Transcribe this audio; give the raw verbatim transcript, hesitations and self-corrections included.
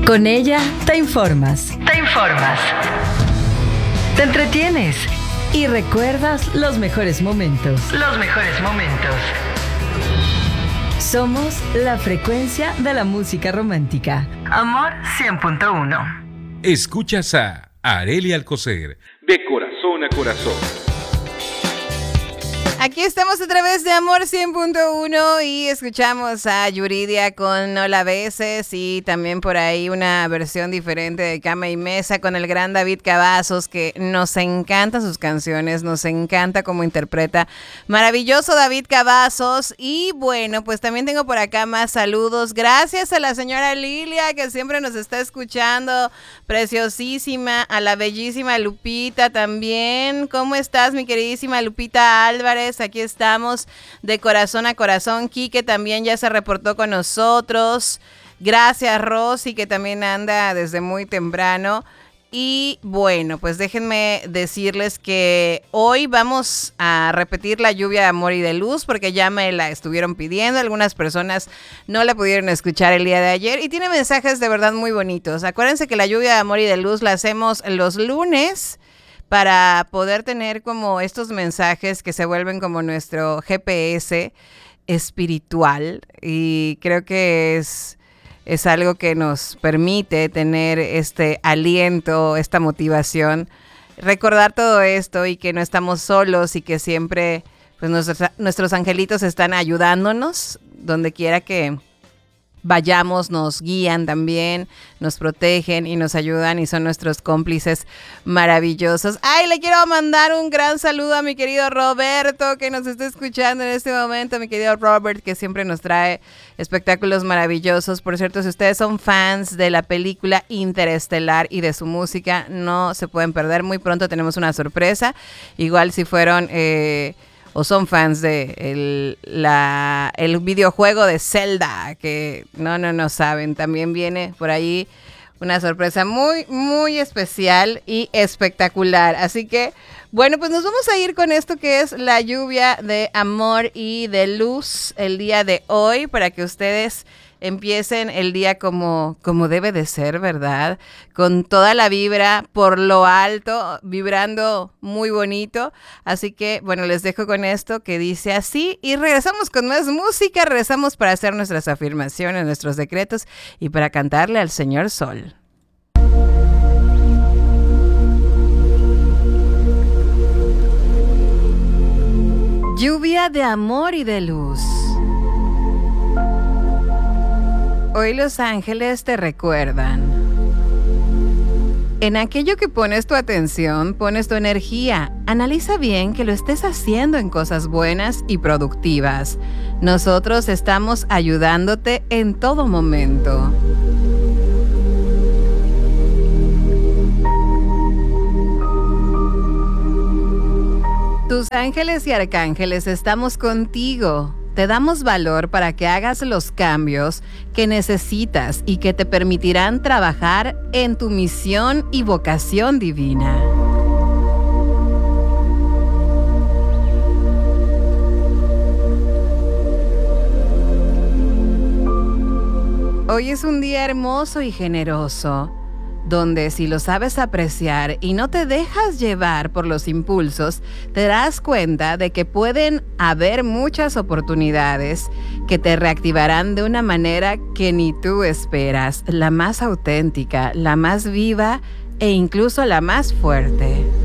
Con ella te informas. Te informas. Te entretienes. Y recuerdas los mejores momentos. Los mejores momentos. Somos la frecuencia de la música romántica. Amor cien punto uno. Escuchas a Arely Alcocer, de corazón a corazón. Aquí estamos a través de Amor cien punto uno y escuchamos a Yuridia con No la beses y también por ahí una versión diferente de Cama y Mesa con el gran David Cavazos, que nos encantan sus canciones, nos encanta cómo interpreta. Maravilloso David Cavazos. Y bueno, pues también tengo por acá más saludos. Gracias a la señora Lilia, que siempre nos está escuchando, preciosísima, a la bellísima Lupita también. ¿Cómo estás, mi queridísima Lupita Álvarez? Aquí estamos de corazón a corazón. Quique también ya se reportó con nosotros. Gracias, Rosy, que también anda desde muy temprano. Y bueno, pues déjenme decirles que hoy vamos a repetir la lluvia de amor y de luz, porque ya me la estuvieron pidiendo. Algunas personas no la pudieron escuchar el día de ayer y tiene mensajes de verdad muy bonitos. Acuérdense que la lluvia de amor y de luz la hacemos los lunes, para poder tener como estos mensajes que se vuelven como nuestro G P S espiritual, y creo que es, es algo que nos permite tener este aliento, esta motivación, recordar todo esto y que no estamos solos y que siempre pues, nuestros, nuestros angelitos están ayudándonos donde quiera que vayamos, nos guían también, nos protegen y nos ayudan y son nuestros cómplices maravillosos. Ay, le quiero mandar un gran saludo a mi querido Roberto, que nos está escuchando en este momento, mi querido Robert, que siempre nos trae espectáculos maravillosos. Por cierto, si ustedes son fans de la película Interestelar y de su música, no se pueden perder. Muy pronto tenemos una sorpresa. Igual si fueron... Eh, o son fans de el, la, el videojuego de Zelda, que no, no, no saben. También viene por ahí una sorpresa muy, muy especial y espectacular. Así que, bueno, pues nos vamos a ir con esto que es la lluvia de amor y de luz el día de hoy, para que ustedes empiecen el día como, como debe de ser, ¿verdad? Con toda la vibra por lo alto, vibrando muy bonito. Así que, bueno, les dejo con esto que dice así y regresamos con más música. Regresamos para hacer nuestras afirmaciones, nuestros decretos y para cantarle al Señor Sol. Lluvia de amor y de luz. Hoy los ángeles te recuerdan. En aquello que pones tu atención, pones tu energía. Analiza bien que lo estés haciendo en cosas buenas y productivas. Nosotros estamos ayudándote en todo momento. Tus ángeles y arcángeles estamos contigo. Te damos valor para que hagas los cambios que necesitas y que te permitirán trabajar en tu misión y vocación divina. Hoy es un día hermoso y generoso, donde si lo sabes apreciar y no te dejas llevar por los impulsos, te das cuenta de que pueden haber muchas oportunidades que te reactivarán de una manera que ni tú esperas, la más auténtica, la más viva e incluso la más fuerte.